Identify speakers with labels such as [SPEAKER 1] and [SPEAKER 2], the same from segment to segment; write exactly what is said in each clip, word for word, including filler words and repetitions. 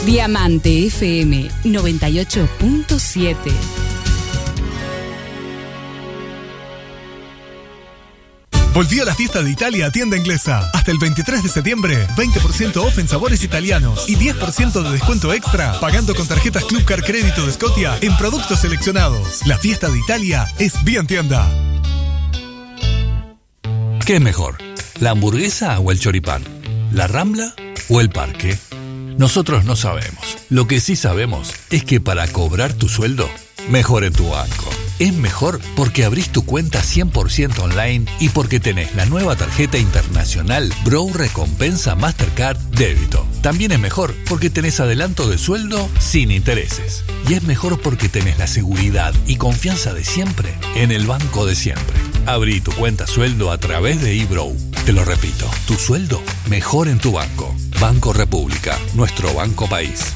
[SPEAKER 1] Diamante F M noventa y ocho punto siete.
[SPEAKER 2] Volvió la fiesta de Italia a Tienda Inglesa. Hasta el veintitrés de septiembre, veinte por ciento off en sabores italianos y diez por ciento de descuento extra pagando con tarjetas Club Car Crédito de Scotia en productos seleccionados. La fiesta de Italia es bien tienda.
[SPEAKER 3] ¿Qué es mejor? ¿La hamburguesa o el choripán? ¿La Rambla o el Parque? Nosotros no sabemos. Lo que sí sabemos es que para cobrar tu sueldo, mejor en tu banco. Es mejor porque abrís tu cuenta cien por ciento online y porque tenés la nueva tarjeta internacional Bro Recompensa Mastercard Débito. También es mejor porque tenés adelanto de sueldo sin intereses. Y es mejor porque tenés la seguridad y confianza de siempre en el banco de siempre. Abrí tu cuenta sueldo a través de eBrow. Te lo repito, tu sueldo mejor en tu banco. Banco República, nuestro banco país.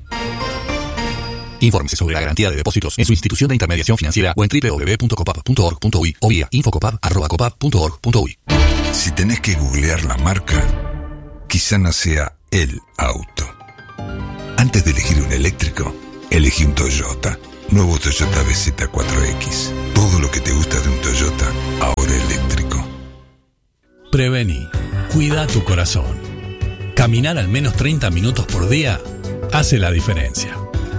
[SPEAKER 3] Infórmese sobre la garantía de depósitos en su institución de intermediación financiera o en doble u doble u doble u punto copap punto org punto uy o vía infocopap arroba copap punto org punto uy.
[SPEAKER 4] Si tenés que googlear la marca, quizá no sea el auto. Antes de elegir un eléctrico, elegí un Toyota. Nuevo Toyota B Z cuatro X. Todo lo que te gusta de un Toyota, ahora eléctrico.
[SPEAKER 3] Prevení. Cuida tu corazón. Caminar al menos treinta minutos por día hace la diferencia.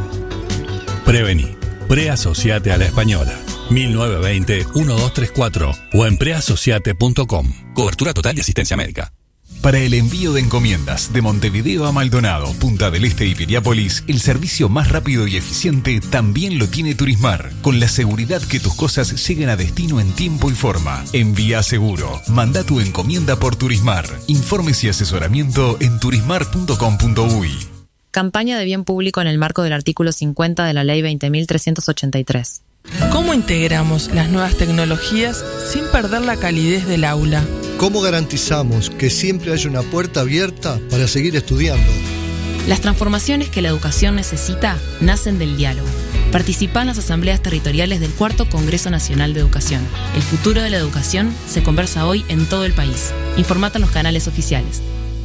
[SPEAKER 3] Prevení. Preasociate a la Española. mil novecientos veinte, doce treinta y cuatro o en preasociate punto com. Cobertura total y asistencia médica.
[SPEAKER 2] Para el envío de encomiendas de Montevideo a Maldonado, Punta del Este y Piriápolis, el servicio más rápido y eficiente también lo tiene Turismar, con la seguridad que tus cosas lleguen a destino en tiempo y forma. Envía seguro. Manda tu encomienda por Turismar. Informes y asesoramiento en turismar punto com punto uy.
[SPEAKER 5] Campaña de bien público en el marco del artículo cincuenta de la Ley veinte mil trescientos ochenta y tres.
[SPEAKER 6] ¿Cómo integramos las nuevas tecnologías sin perder la calidez del aula?
[SPEAKER 7] ¿Cómo garantizamos que siempre haya una puerta abierta para seguir estudiando?
[SPEAKER 5] Las transformaciones que la educación necesita nacen del diálogo. Participa en las asambleas territoriales del Cuarto Congreso Nacional de Educación. El futuro de la educación se conversa hoy en todo el país. Informate en los canales oficiales.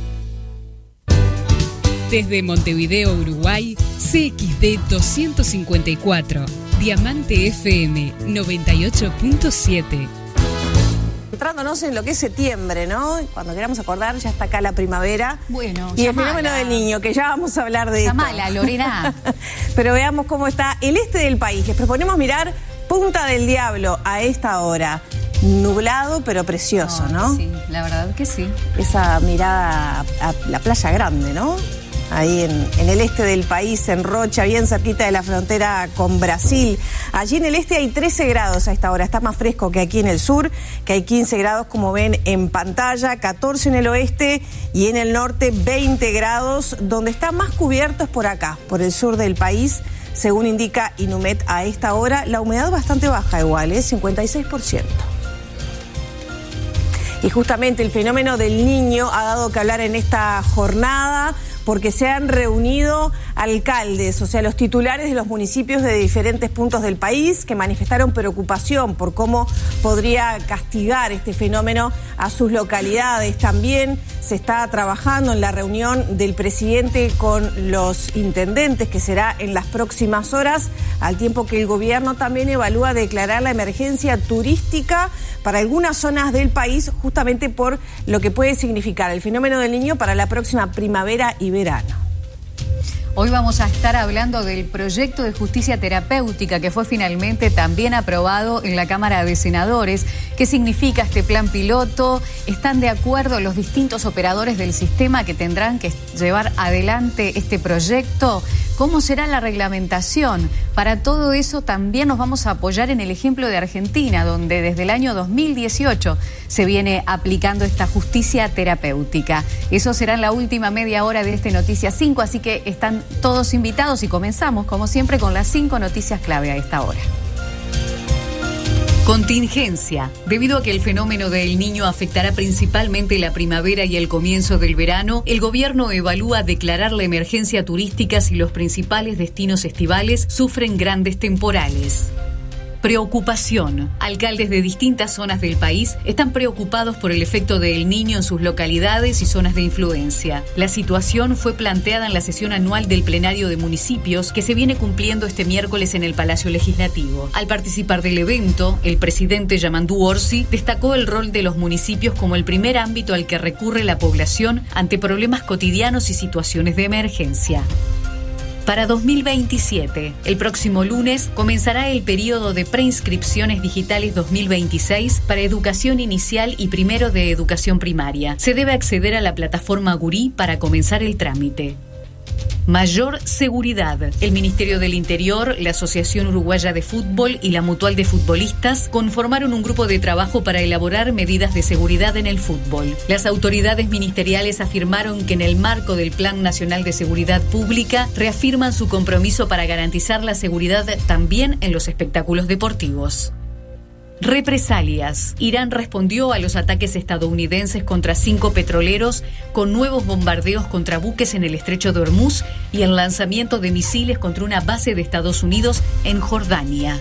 [SPEAKER 1] Desde Montevideo, Uruguay, C X D doscientos cincuenta y cuatro, Diamante F M noventa y ocho punto siete.
[SPEAKER 8] Entrándonos en lo que es septiembre, ¿no? Cuando queramos acordar, ya está acá la primavera.
[SPEAKER 9] Bueno,
[SPEAKER 8] y el
[SPEAKER 9] llamala.
[SPEAKER 8] fenómeno del niño, que ya vamos a hablar de
[SPEAKER 9] Llamala,
[SPEAKER 8] esto.
[SPEAKER 9] Lorena.
[SPEAKER 8] Pero veamos cómo está el este del país. Les proponemos mirar Punta del Diablo a esta hora. Nublado, pero precioso, oh, ¿no?
[SPEAKER 9] Sí, la verdad que sí.
[SPEAKER 8] Esa mirada a, a la playa grande, ¿no? Ahí en, en el este del país, en Rocha, bien cerquita de la frontera con Brasil. Allí en el este hay trece grados a esta hora, está más fresco que aquí en el sur, que hay quince grados como ven en pantalla, catorce en el oeste y en el norte veinte grados. Donde está más cubierto es por acá, por el sur del país, según indica Inumet a esta hora. La humedad bastante baja igual, ¿eh? cincuenta y seis por ciento. Y justamente el fenómeno del Niño ha dado que hablar en esta jornada, porque se han reunido alcaldes, o sea, los titulares de los municipios de diferentes puntos del país que manifestaron preocupación por cómo podría castigar este fenómeno a sus localidades. También se está trabajando en la reunión del presidente con los intendentes, que será en las próximas horas, al tiempo que el gobierno también evalúa declarar la emergencia turística para algunas zonas del país, justamente por lo que puede significar el fenómeno del Niño para la próxima primavera y verano.
[SPEAKER 9] Hoy vamos a estar hablando del proyecto de justicia terapéutica que fue finalmente también aprobado en la Cámara de Senadores. ¿Qué significa este plan piloto? ¿Están de acuerdo los distintos operadores del sistema que tendrán que llevar adelante este proyecto? ¿Cómo será la reglamentación? Para todo eso también nos vamos a apoyar en el ejemplo de Argentina, donde desde el año dos mil dieciocho se viene aplicando esta justicia terapéutica. Eso será en la última media hora de este Noticias cinco, así que están todos invitados y comenzamos, como siempre, con las cinco noticias clave a esta hora.
[SPEAKER 1] Contingencia. Debido a que el fenómeno del Niño afectará principalmente la primavera y el comienzo del verano, el gobierno evalúa declarar la emergencia turística si los principales destinos estivales sufren grandes temporales. Preocupación. Alcaldes de distintas zonas del país están preocupados por el efecto del Niño en sus localidades y zonas de influencia. La situación fue planteada en la sesión anual del Plenario de Municipios que se viene cumpliendo este miércoles en el Palacio Legislativo. Al participar del evento, el presidente Yamandu Orsi destacó el rol de los municipios como el primer ámbito al que recurre la población ante problemas cotidianos y situaciones de emergencia. Para dos mil veintisiete, el próximo lunes, comenzará el periodo de preinscripciones digitales dos mil veintiséis para educación inicial y primero de educación primaria. Se debe acceder a la plataforma Gurí para comenzar el trámite. Mayor seguridad. El Ministerio del Interior, la Asociación Uruguaya de Fútbol y la Mutual de Futbolistas conformaron un grupo de trabajo para elaborar medidas de seguridad en el fútbol. Las autoridades ministeriales afirmaron que en el marco del Plan Nacional de Seguridad Pública reafirman su compromiso para garantizar la seguridad también en los espectáculos deportivos. Represalias. Irán respondió a los ataques estadounidenses contra cinco petroleros con nuevos bombardeos contra buques en el estrecho de Hormuz y el lanzamiento de misiles contra una base de Estados Unidos en Jordania.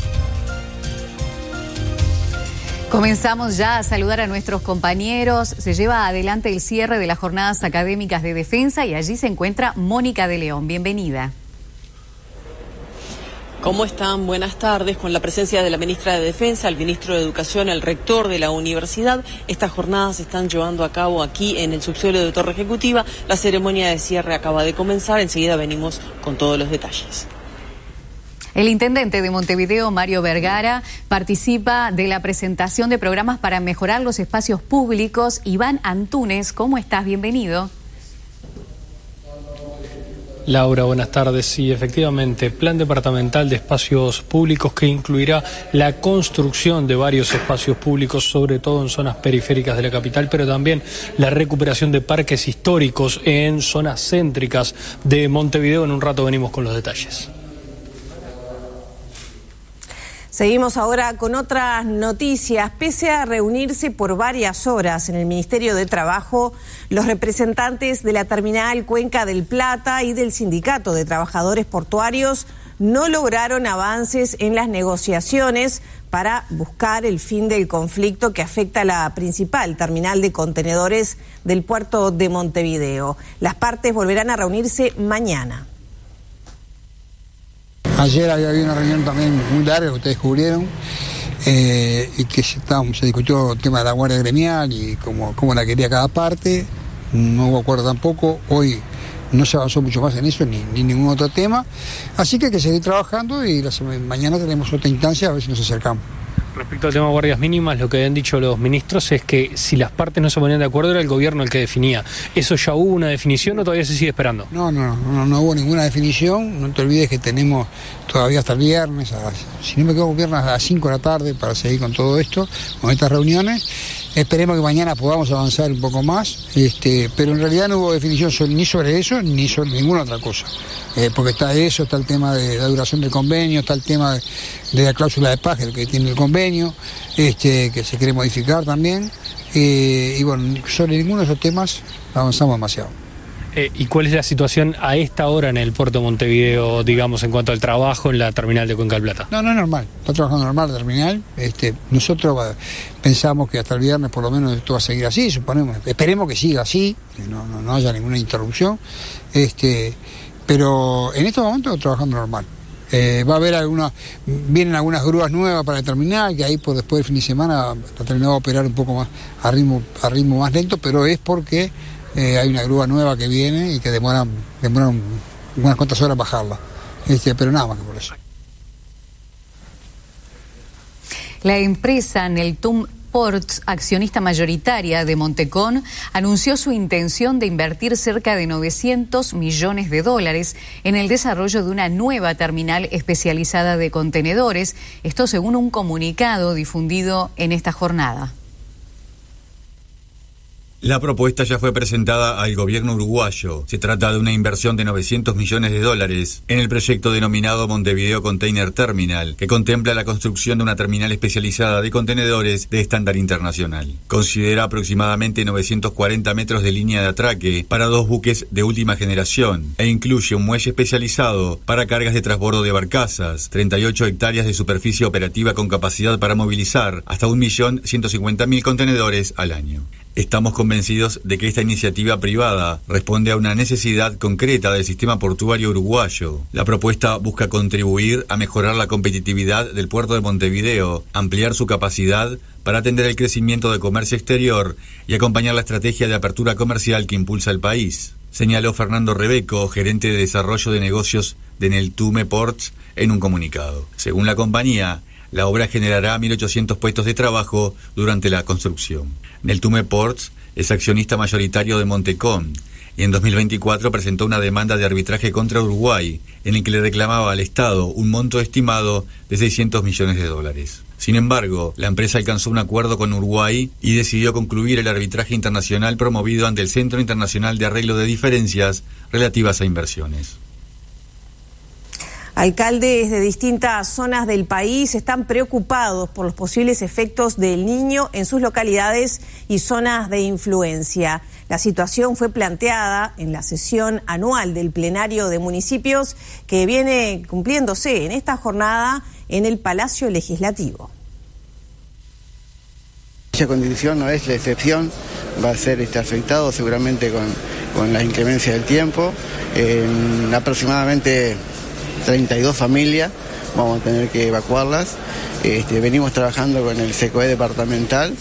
[SPEAKER 9] Comenzamos ya a saludar a nuestros compañeros. Se lleva adelante el cierre de las jornadas académicas de defensa y allí se encuentra Mónica de León. Bienvenida.
[SPEAKER 10] ¿Cómo están? Buenas tardes. Con la presencia de la ministra de Defensa, el ministro de Educación, el rector de la universidad, estas jornadas se están llevando a cabo aquí en el subsuelo de Torre Ejecutiva. La ceremonia de cierre acaba de comenzar. Enseguida venimos con todos los detalles.
[SPEAKER 9] El intendente de Montevideo, Mario Vergara, participa de la presentación de programas para mejorar los espacios públicos. Iván Antúnez, ¿cómo estás? Bienvenido.
[SPEAKER 11] Laura, buenas tardes. Sí, efectivamente, plan departamental de espacios públicos que incluirá la construcción de varios espacios públicos, sobre todo en zonas periféricas de la capital, pero también la recuperación de parques históricos en zonas céntricas de Montevideo. En un rato venimos con los detalles.
[SPEAKER 8] Seguimos ahora con otras noticias. Pese a reunirse por varias horas en el Ministerio de Trabajo, los representantes de la terminal Cuenca del Plata y del Sindicato de Trabajadores Portuarios no lograron avances en las negociaciones para buscar el fin del conflicto que afecta a la principal terminal de contenedores del puerto de Montevideo. Las partes volverán a reunirse mañana.
[SPEAKER 12] Ayer había habido una reunión también muy larga que ustedes cubrieron eh, y que se, se discutió el tema de la guardia gremial y cómo, cómo la quería cada parte. No hubo acuerdo tampoco. Hoy no se avanzó mucho más en eso ni, ni ningún otro tema. Así que hay que seguir trabajando y la semana, mañana tenemos otra instancia a ver si nos acercamos.
[SPEAKER 11] Respecto al tema de guardias mínimas, lo que han dicho los ministros es que si las partes no se ponían de acuerdo era el gobierno el que definía. ¿Eso ya hubo una definición o todavía se sigue esperando?
[SPEAKER 12] No, no, no, no hubo ninguna definición. No te olvides que tenemos todavía hasta el viernes, a, si no me equivoco, viernes a las cinco de la tarde para seguir con todo esto, con estas reuniones. Esperemos que mañana podamos avanzar un poco más, este, pero en realidad no hubo definición sobre, ni sobre eso ni sobre ninguna otra cosa. Eh, porque está eso, está el tema de la duración del convenio, está el tema de, de la cláusula de paz que tiene el convenio, este, que se quiere modificar también. Eh, y bueno, sobre ninguno de esos temas avanzamos demasiado.
[SPEAKER 11] Eh, ¿Y cuál es la situación a esta hora en el puerto de Montevideo, digamos, en cuanto al trabajo en la terminal de Cuenca del Plata?
[SPEAKER 12] No, no es normal, está trabajando normal la terminal. Este, nosotros va, pensamos que hasta el viernes por lo menos esto va a seguir así, suponemos, esperemos que siga así, que no, no, no haya ninguna interrupción. Este, pero en estos momentos trabajando normal. Eh, va a haber algunas, vienen algunas grúas nuevas para la terminal, que ahí por después del fin de semana la terminal va a operar un poco más a ritmo, a ritmo más lento, pero es porque Eh, hay una grúa nueva que viene y que demora, demora un, unas cuantas horas bajarla, este, pero nada más que por eso.
[SPEAKER 9] La empresa Neltum Ports, accionista mayoritaria de Montecón, anunció su intención de invertir cerca de novecientos millones de dólares en el desarrollo de una nueva terminal especializada de contenedores, esto según un comunicado difundido en esta jornada.
[SPEAKER 13] La propuesta ya fue presentada al gobierno uruguayo. Se trata de una inversión de novecientos millones de dólares en el proyecto denominado Montevideo Container Terminal, que contempla la construcción de una terminal especializada de contenedores de estándar internacional. Considera aproximadamente novecientos cuarenta metros de línea de atraque para dos buques de última generación e incluye un muelle especializado para cargas de transbordo de barcazas, treinta y ocho hectáreas de superficie operativa con capacidad para movilizar hasta un millón ciento cincuenta mil contenedores al año. Estamos convencidos de que esta iniciativa privada responde a una necesidad concreta del sistema portuario uruguayo. La propuesta busca contribuir a mejorar la competitividad del puerto de Montevideo, ampliar su capacidad para atender el crecimiento del comercio exterior y acompañar la estrategia de apertura comercial que impulsa el país, señaló Fernando Rebeco, gerente de desarrollo de negocios de Neltume Ports, en un comunicado. Según la compañía, la obra generará mil ochocientos puestos de trabajo durante la construcción. Neltume Ports es accionista mayoritario de Montecom y en dos mil veinticuatro presentó una demanda de arbitraje contra Uruguay en el que le reclamaba al Estado un monto estimado de seiscientos millones de dólares. Sin embargo, la empresa alcanzó un acuerdo con Uruguay y decidió concluir el arbitraje internacional promovido ante el Centro Internacional de Arreglo de Diferencias relativas a inversiones.
[SPEAKER 8] Alcaldes de distintas zonas del país están preocupados por los posibles efectos del Niño en sus localidades y zonas de influencia. La situación fue planteada en la sesión anual del Plenario de Municipios que viene cumpliéndose en esta jornada en el Palacio Legislativo.
[SPEAKER 14] Dicha condición no es la excepción, va a ser este, afectado seguramente con, con la inclemencia del tiempo. Eh, aproximadamente treinta y dos familias, vamos a tener que evacuarlas. Este, venimos trabajando con el SECOE departamental